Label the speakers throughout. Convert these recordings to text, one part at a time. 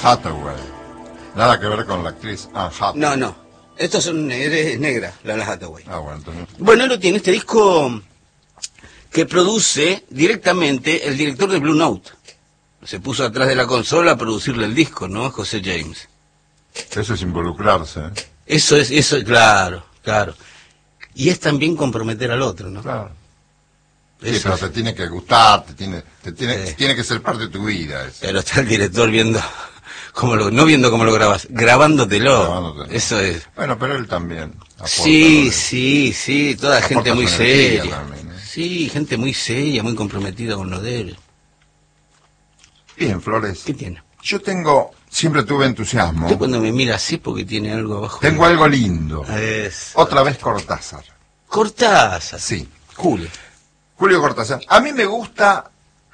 Speaker 1: Hathaway. Nada que ver con la actriz Anne Hathaway.
Speaker 2: No, no. Estos son es negra, la Anne Hathaway.
Speaker 1: Ah, bueno, entonces...
Speaker 2: Bueno, él lo tiene, este disco que produce directamente el director de Blue Note. Se puso atrás de la consola a producirle el disco, ¿no? José James.
Speaker 1: Eso es involucrarse, ¿eh?
Speaker 2: Eso, claro, claro. Y es también comprometer al otro, ¿no?
Speaker 1: Claro. Sí,
Speaker 2: Eso
Speaker 1: pero
Speaker 2: es.
Speaker 1: te tiene que gustar, tiene que ser parte de tu vida. Eso.
Speaker 2: Pero está el director viendo no viendo cómo lo grabas, grabándotelo. Eso es.
Speaker 1: Bueno, pero él también aporta,
Speaker 2: Sí,
Speaker 1: ¿no?
Speaker 2: sí, toda
Speaker 1: Aporta
Speaker 2: gente muy
Speaker 1: su energía
Speaker 2: seria.
Speaker 1: también, ¿eh?
Speaker 2: Sí, gente muy seria, muy comprometida con lo de él.
Speaker 1: Bien, Flores.
Speaker 2: ¿Qué tiene?
Speaker 1: Yo siempre tuve entusiasmo.
Speaker 2: Usted cuando me mira así porque tiene algo abajo.
Speaker 1: Tengo algo lindo.
Speaker 2: Es...
Speaker 1: Otra vez Cortázar.
Speaker 2: Cortázar.
Speaker 1: Sí.
Speaker 2: Julio
Speaker 1: Cortázar. A mí me gusta,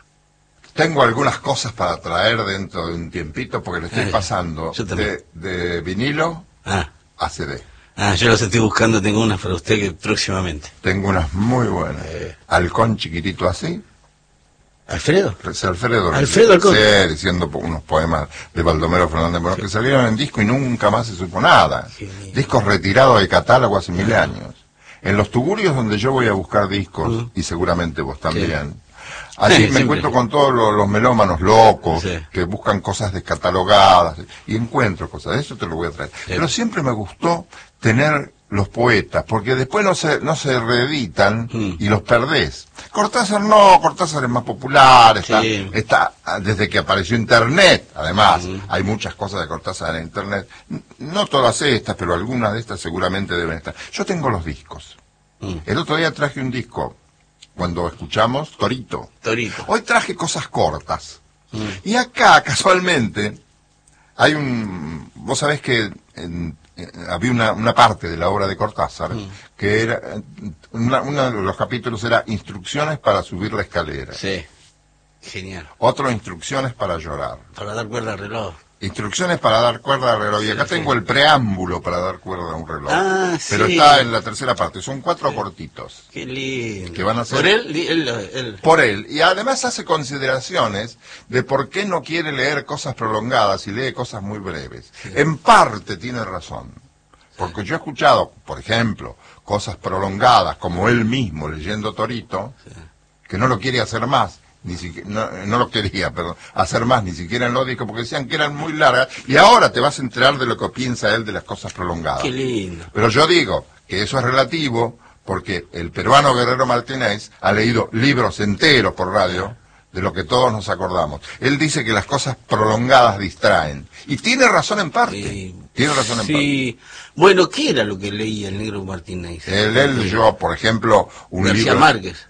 Speaker 1: tengo algunas cosas para traer dentro de un tiempito porque le estoy pasando de vinilo a CD.
Speaker 2: Yo los estoy buscando, tengo unas para usted que próximamente.
Speaker 1: Tengo unas muy buenas. Halcón chiquitito así.
Speaker 2: ¿Alfredo?
Speaker 1: Alfredo
Speaker 2: Halcón.
Speaker 1: Sí, diciendo unos poemas de Baldomero Fernández, bueno, que salieron en disco y nunca más se supo nada. Discos retirados de catálogo hace 1000 años. En los tugurios donde yo voy a buscar discos, y seguramente vos también, allí me encuentro con todos los melómanos locos, que buscan cosas descatalogadas, y encuentro cosas, eso te lo voy a traer. Pero siempre me gustó tener los poetas, porque después no se reeditan y los perdés. Cortázar Cortázar es más popular, está desde que apareció Internet, además, hay muchas cosas de Cortázar en Internet, no todas estas, pero algunas de estas seguramente deben estar. Yo tengo los discos. El otro día traje un disco, cuando escuchamos Torito. Hoy traje cosas cortas. Y acá, casualmente, hay vos sabés que había una parte de la obra de Cortázar que era uno de los capítulos era instrucciones para subir la escalera.
Speaker 2: Sí, genial.
Speaker 1: Otro, instrucciones para llorar.
Speaker 2: Para dar cuerda al reloj.
Speaker 1: Instrucciones para dar cuerda al reloj. Y acá tengo el preámbulo para dar cuerda a un reloj. Pero está en la tercera parte. Son 4 cortitos.
Speaker 2: Qué lindo.
Speaker 1: Que van a ser...
Speaker 2: ¿Por él?
Speaker 1: Por él. Y además hace consideraciones de por qué no quiere leer cosas prolongadas y lee cosas muy breves. En parte tiene razón. Porque yo he escuchado, por ejemplo, cosas prolongadas, como él mismo leyendo Torito, que no lo quiere hacer más. Ni siquiera, no lo quería, perdón, hacer más, ni siquiera en los discos, porque decían que eran muy largas, y ahora te vas a enterar de lo que piensa él de las cosas prolongadas.
Speaker 2: Qué lindo.
Speaker 1: Pero yo digo que eso es relativo, porque el peruano Guerrero Martínez ha leído libros enteros por radio, de lo que todos nos acordamos. Él dice que las cosas prolongadas distraen, y tiene razón en parte. Tiene razón en parte.
Speaker 2: Bueno, ¿qué era lo que leía el negro Martínez?
Speaker 1: Él leyó, por ejemplo, un
Speaker 2: García
Speaker 1: libro...
Speaker 2: Márquez.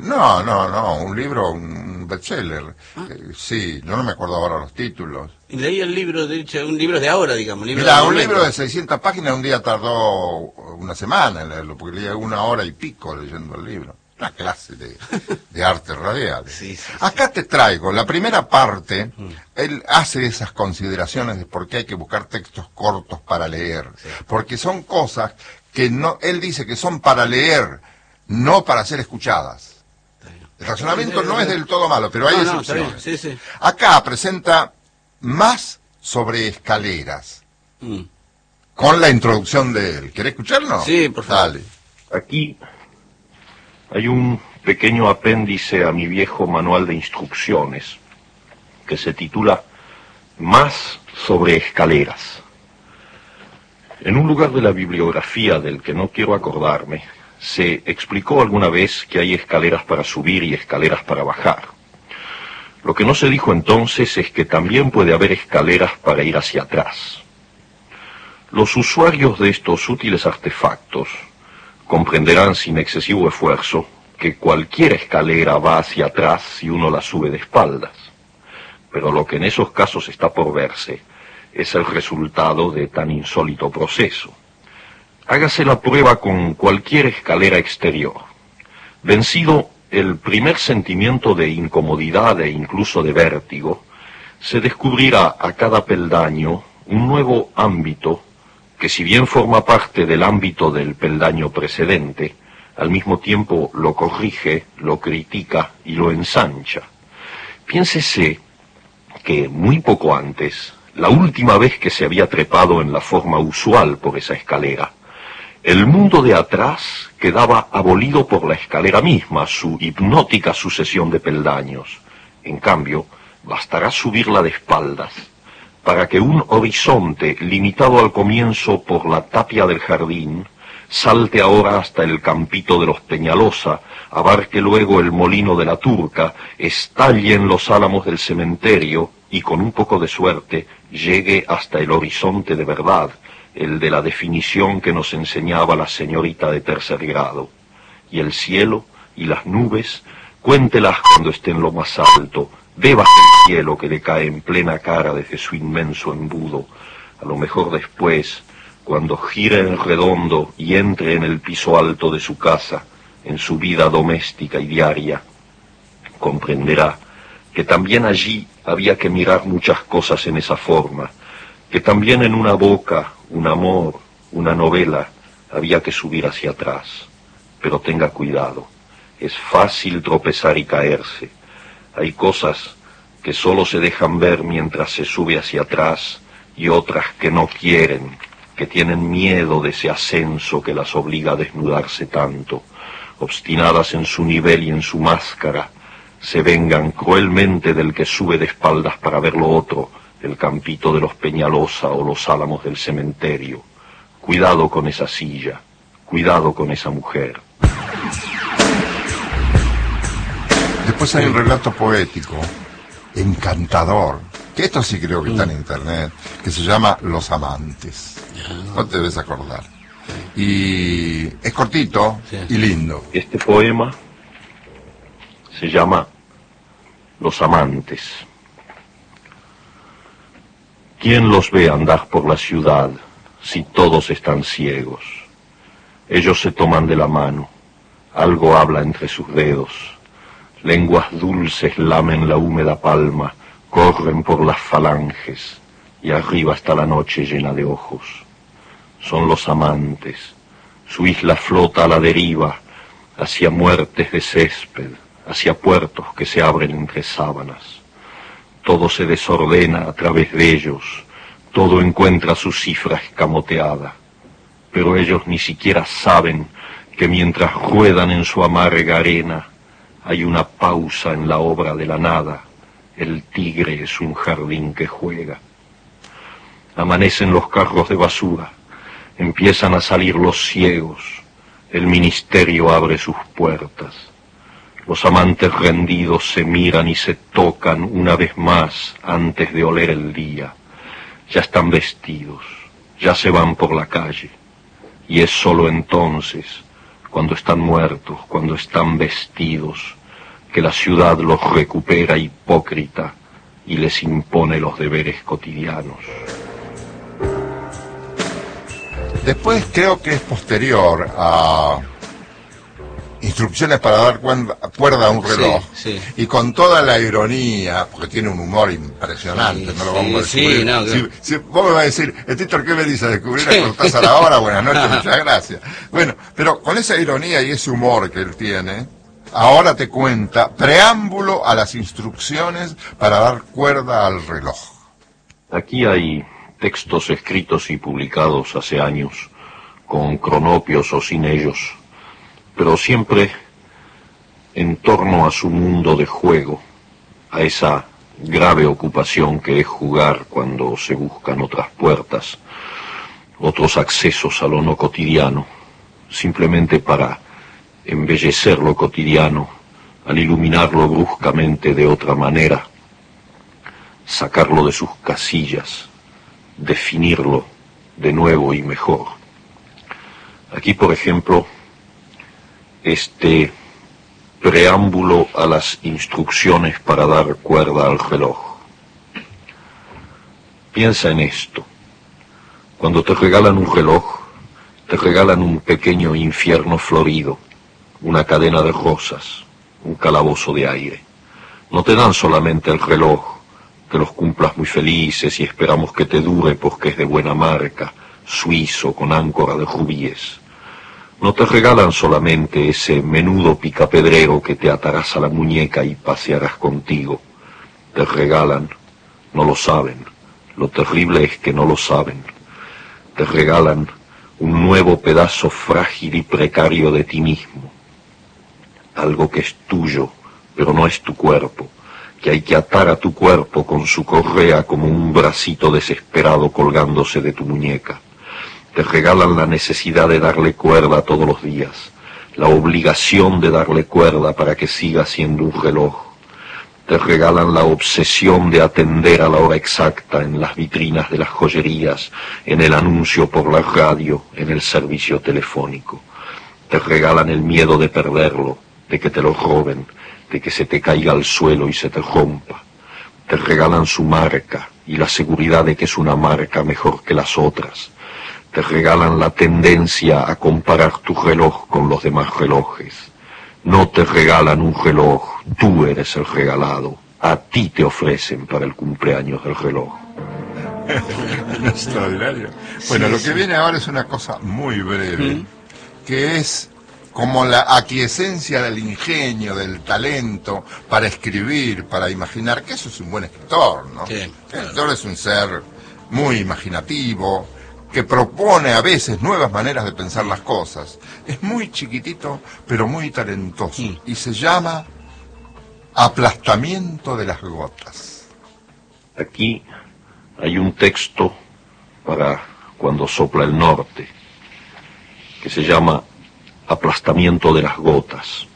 Speaker 1: un libro, un bestseller. Sí, yo no me acuerdo ahora los títulos.
Speaker 2: Y leía el libro, de hecho, un libro de ahora, digamos.
Speaker 1: Mira, un libro de 600 páginas, un día tardó una semana en leerlo, porque leía 1 hora y pico leyendo el libro. Una clase de arte radial. Acá te traigo la primera parte. Él hace esas consideraciones de por qué hay que buscar textos cortos para leer, porque son cosas que él dice que son para leer, no para ser escuchadas. El razonamiento no es del todo malo, pero hay excepciones. Acá presenta más sobre escaleras, con la introducción de él. ¿Querés escucharlo?
Speaker 2: Sí, por favor.
Speaker 1: Dale.
Speaker 3: Aquí hay un pequeño apéndice a mi viejo manual de instrucciones que se titula Más sobre escaleras. En un lugar de la bibliografía del que no quiero acordarme, se explicó alguna vez que hay escaleras para subir y escaleras para bajar. Lo que no se dijo entonces es que también puede haber escaleras para ir hacia atrás. Los usuarios de estos útiles artefactos comprenderán sin excesivo esfuerzo que cualquier escalera va hacia atrás si uno la sube de espaldas. Pero lo que en esos casos está por verse es el resultado de tan insólito proceso. Hágase la prueba con cualquier escalera exterior. Vencido el primer sentimiento de incomodidad e incluso de vértigo, se descubrirá a cada peldaño un nuevo ámbito que, si bien forma parte del ámbito del peldaño precedente, al mismo tiempo lo corrige, lo critica y lo ensancha. Piénsese que muy poco antes la última vez que se había trepado en la forma usual por esa escalera. El mundo de atrás quedaba abolido por la escalera misma, su hipnótica sucesión de peldaños. En cambio, bastará subirla de espaldas para que un horizonte, limitado al comienzo por la tapia del jardín, salte ahora hasta el campito de los Peñalosa, abarque luego el molino de la Turca, estalle en los álamos del cementerio y, con un poco de suerte, llegue hasta el horizonte de verdad, el de la definición que nos enseñaba la señorita de tercer grado. Y el cielo y las nubes, cuéntelas cuando esté en lo más alto, bebas el cielo que le cae en plena cara desde su inmenso embudo. A lo mejor después, cuando gire en redondo y entre en el piso alto de su casa, en su vida doméstica y diaria, comprenderá que también allí había que mirar muchas cosas en esa forma, que también en una boca, un amor, una novela, había que subir hacia atrás. Pero tenga cuidado, es fácil tropezar y caerse. Hay cosas que solo se dejan ver mientras se sube hacia atrás y otras que no quieren, que tienen miedo de ese ascenso que las obliga a desnudarse tanto. Obstinadas en su nivel y en su máscara, se vengan cruelmente del que sube de espaldas para ver lo otro, el campito de los Peñalosa o los álamos del cementerio. Cuidado con esa silla, cuidado con esa mujer.
Speaker 1: Después hay un relato poético, encantador, que esto sí creo que está en internet, que se llama Los Amantes. No te debes acordar. Y es cortito y lindo.
Speaker 3: Este poema se llama Los Amantes. ¿Quién los ve andar por la ciudad si todos están ciegos? Ellos se toman de la mano, algo habla entre sus dedos, lenguas dulces lamen la húmeda palma, corren por las falanges, y arriba está la noche llena de ojos. Son los amantes, su isla flota a la deriva, hacia muertes de césped, hacia puertos que se abren entre sábanas. Todo se desordena a través de ellos, todo encuentra su cifra escamoteada, pero ellos ni siquiera saben que mientras ruedan en su amarga arena, hay una pausa en la obra de la nada. El tigre es un jardín que juega. Amanecen los carros de basura, empiezan a salir los ciegos, el ministerio abre sus puertas. Los amantes rendidos se miran y se tocan una vez más antes de oler el día. Ya están vestidos, ya se van por la calle, y es solo entonces, cuando están muertos, cuando están vestidos, que la ciudad los recupera hipócrita y les impone los deberes cotidianos.
Speaker 1: Después creo que es posterior a Instrucciones para dar cuerda a un reloj,
Speaker 2: sí.
Speaker 1: Y con toda la ironía, porque tiene un humor impresionante, no lo vamos a descubrir.
Speaker 2: No, claro.
Speaker 1: Si vos me vas a decir, Tito, ¿qué me dice? ¿Descubrir a Cortázar ahora? Buenas noches, muchas gracias. Bueno, pero con esa ironía y ese humor que él tiene, ahora te cuenta preámbulo a las instrucciones para dar cuerda al reloj.
Speaker 3: Aquí hay textos escritos y publicados hace años, con cronopios o sin ellos, pero siempre en torno a su mundo de juego, a esa grave ocupación que es jugar cuando se buscan otras puertas, otros accesos a lo no cotidiano, simplemente para embellecer lo cotidiano, al iluminarlo bruscamente de otra manera, sacarlo de sus casillas, definirlo de nuevo y mejor. Aquí, por ejemplo, este preámbulo a las instrucciones para dar cuerda al reloj. Piensa en esto. Cuando te regalan un reloj, te regalan un pequeño infierno florido, una cadena de rosas, un calabozo de aire. No te dan solamente el reloj, que los cumplas muy felices y esperamos que te dure porque es de buena marca, suizo con áncora de rubíes. No te regalan solamente ese menudo picapedrero que te atarás a la muñeca y pasearás contigo. Te regalan, no lo saben, Lo terrible es que no lo saben. Te regalan un nuevo pedazo frágil y precario de ti mismo. Algo que es tuyo, pero no es tu cuerpo, que hay que atar a tu cuerpo con su correa como un bracito desesperado colgándose de tu muñeca. Te regalan la necesidad de darle cuerda todos los días, la obligación de darle cuerda para que siga siendo un reloj. Te regalan la obsesión de atender a la hora exacta en las vitrinas de las joyerías, en el anuncio por la radio, en el servicio telefónico. Te regalan el miedo de perderlo, de que te lo roben, de que se te caiga al suelo y se te rompa. Te regalan su marca y la seguridad de que es una marca mejor que las otras. Te regalan la tendencia a comparar tu reloj con los demás relojes. No te regalan un reloj, tú eres el regalado. A ti te ofrecen para el cumpleaños del reloj.
Speaker 1: Extraordinario. Bueno, lo que viene ahora es una cosa muy breve, que es como la aquiescencia del ingenio, del talento para escribir, para imaginar, que eso es un buen escritor, ¿no?
Speaker 2: Sí,
Speaker 1: El escritor es un ser muy imaginativo, que propone a veces nuevas maneras de pensar las cosas. Es muy chiquitito, pero muy talentoso. Y se llama Aplastamiento de las gotas.
Speaker 3: Aquí hay un texto para cuando sopla el norte, que se llama Aplastamiento de las gotas.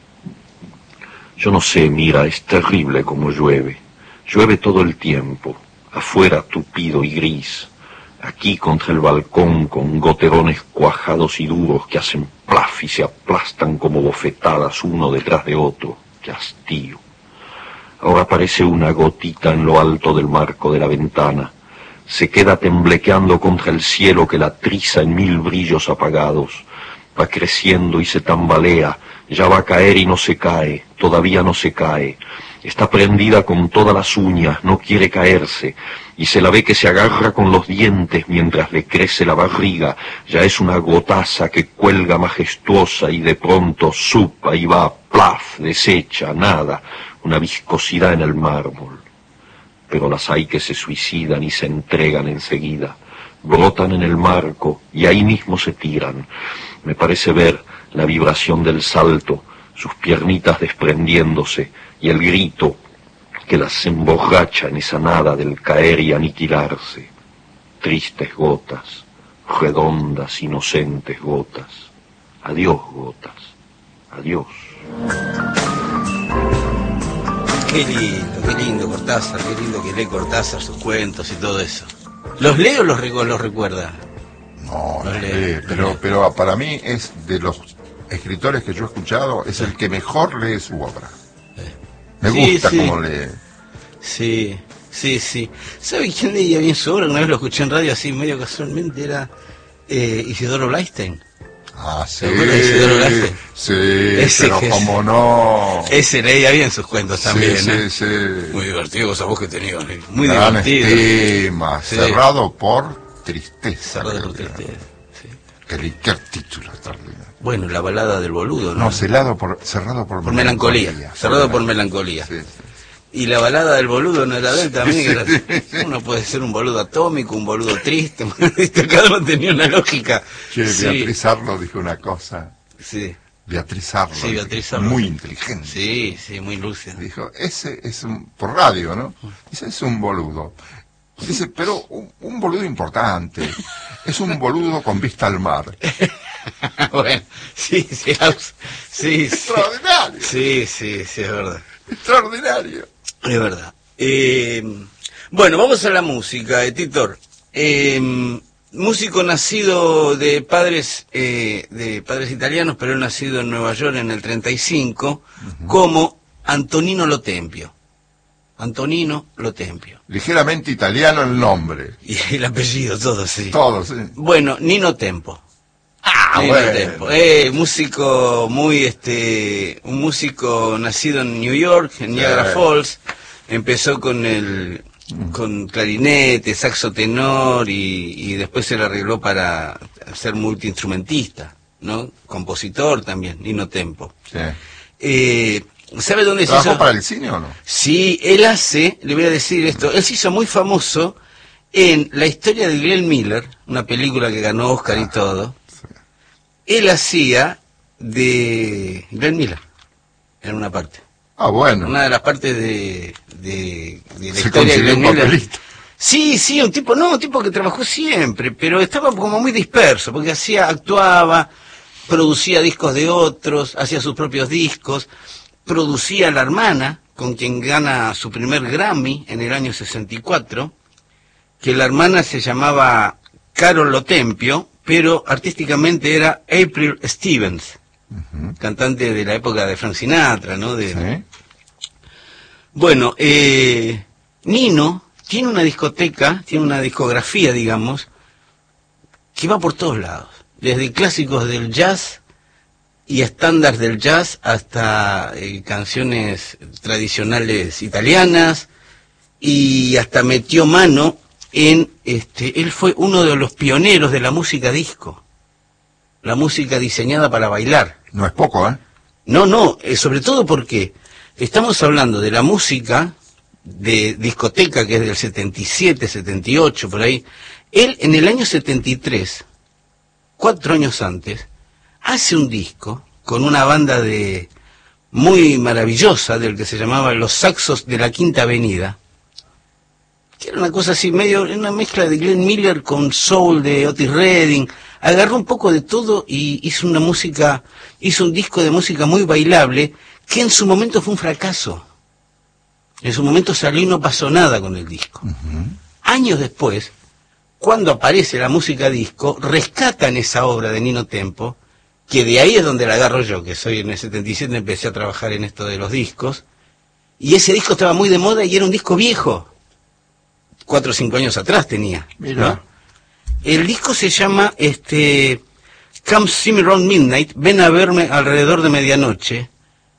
Speaker 3: Yo no sé, mira, es terrible como llueve. Llueve todo el tiempo, afuera tupido y gris. Aquí contra el balcón con goterones cuajados y duros que hacen plaf y se aplastan como bofetadas uno detrás de otro. ¡Qué hastío! Ahora aparece una gotita en lo alto del marco de la ventana. Se queda temblequeando contra el cielo que la triza en mil brillos apagados. Va creciendo y se tambalea. Ya va a caer y no se cae. Todavía no se cae. Está prendida con todas las uñas, no quiere caerse, y se la ve que se agarra con los dientes mientras le crece la barriga. Ya es una gotaza que cuelga majestuosa y de pronto supa y va, plaf, deshecha, nada, una viscosidad en el mármol. Pero las hay que se suicidan y se entregan enseguida, brotan en el marco y ahí mismo se tiran. Me parece ver la vibración del salto, sus piernitas desprendiéndose, y el grito que las emborracha en esa nada del caer y aniquilarse. Tristes gotas, redondas, inocentes gotas. Adiós, gotas. Adiós.
Speaker 2: Qué lindo Cortázar, qué lindo que lee Cortázar, sus cuentos y todo eso. ¿Los lee o los recuerda?
Speaker 1: No, pero para mí es de los escritores que yo he escuchado, es el que mejor lee su obra. Me gusta cómo lee.
Speaker 2: Sí. ¿Sabe quién leía bien su obra? Una vez lo escuché en radio así medio casualmente, era Isidoro Blaisten.
Speaker 1: Ah, sí.
Speaker 2: ¿Te acuerdas de Isidoro Blaisten?
Speaker 1: Sí,
Speaker 2: ese
Speaker 1: pero como no.
Speaker 2: Ese leía bien sus cuentos también,
Speaker 1: Sí.
Speaker 2: Muy divertido esa voz que tenía, muy
Speaker 1: Gran
Speaker 2: divertido.
Speaker 1: estima, cerrado por tristeza.
Speaker 2: Cerrado por tristeza, sí.
Speaker 1: Qué título extraordinario.
Speaker 2: Bueno, la balada del boludo, ¿no?
Speaker 1: No, cerrado por
Speaker 2: melancolía. Cerrado por melancolía.
Speaker 1: Sí.
Speaker 2: Y la balada del boludo no era de él también. Uno puede ser un boludo atómico, un boludo triste. Cada uno tenía una lógica.
Speaker 1: Che, Beatriz Arlo dijo una cosa.
Speaker 2: Sí.
Speaker 1: Beatriz Arlo.
Speaker 2: Sí, Beatriz Arlo.
Speaker 1: Muy inteligente.
Speaker 2: Sí, muy lúcida.
Speaker 1: Dijo, ese es por radio, ¿no? Dice, es un boludo. Dice, pero un boludo importante. Es un boludo con vista al mar.
Speaker 2: Bueno, sí.
Speaker 1: Extraordinario.
Speaker 2: Sí, es verdad.
Speaker 1: Extraordinario.
Speaker 2: Es verdad. Bueno, vamos a la música, Titor. Músico nacido de padres italianos, pero él nacido en Nueva York en el 35, como Antonino Lo Tempio. Antonino Lo Tempio.
Speaker 1: Ligeramente italiano el nombre.
Speaker 2: Y el apellido, todo, sí.
Speaker 1: Todo, sí.
Speaker 2: Bueno, Nino Tempo. Nino
Speaker 1: bueno.
Speaker 2: Tempo. Músico un músico nacido en New York, en Niagara Falls. Empezó con clarinete, saxo tenor y después se le arregló para ser multiinstrumentista, ¿no? Compositor también, Nino Tempo.
Speaker 1: Sí.
Speaker 2: ¿Sabe dónde se hizo?
Speaker 1: ¿Trabajó para el cine o no?
Speaker 2: Sí, él le voy a decir esto, él se hizo muy famoso en la historia de Glenn Miller, una película que ganó Oscar y todo, él hacía de Glenn Miller, en una parte.
Speaker 1: Ah, bueno.
Speaker 2: Una de las partes de la historia de Glenn Miller. Sí, un tipo que trabajó siempre, pero estaba como muy disperso, porque actuaba, producía discos de otros, hacía sus propios discos, producía a la hermana, con quien gana su primer Grammy en el año 64, que la hermana se llamaba Carol Lotempio, pero artísticamente era April Stevens, cantante de la época de Frank Sinatra, ¿no?
Speaker 1: Sí.
Speaker 2: Bueno, Nino tiene una discoteca, tiene una discografía, digamos, que va por todos lados, desde clásicos del jazz y estándares del jazz hasta canciones tradicionales italianas, y hasta metió mano en, él fue uno de los pioneros de la música disco, la música diseñada para bailar.
Speaker 1: No es poco, ¿eh?
Speaker 2: No, sobre todo porque estamos hablando de la música de discoteca, que es del 77, 78, por ahí. Él en el año 73, 4 años antes, hace un disco con una banda muy maravillosa, del que se llamaba Los Saxos de la Quinta Avenida, que era una cosa así, una mezcla de Glenn Miller con soul de Otis Redding. Agarró un poco de todo y hizo un disco de música muy bailable, que en su momento fue un fracaso. En su momento salió y no pasó nada con el disco. Años después, cuando aparece la música disco, rescatan esa obra de Nino Tempo, que de ahí es donde la agarro yo, que soy en el 77, empecé a trabajar en esto de los discos, y ese disco estaba muy de moda y era un disco viejo. 4 o 5 años atrás tenía, ¿no? El disco se llama Come See Me Round Midnight, ven a verme alrededor de medianoche.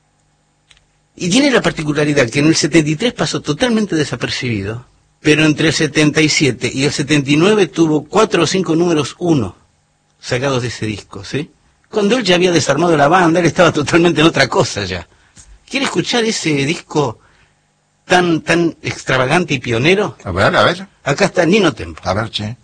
Speaker 2: Y tiene la particularidad que en el 73 pasó totalmente desapercibido, pero entre el 77 y el 79 tuvo 4 o 5 números 1 sacados de ese disco, ¿sí? Cuando él ya había desarmado la banda, él estaba totalmente en otra cosa ya. ¿Quiere escuchar ese disco tan extravagante y pionero?
Speaker 1: A ver.
Speaker 2: Acá está Nino Tempo.
Speaker 1: A ver, che.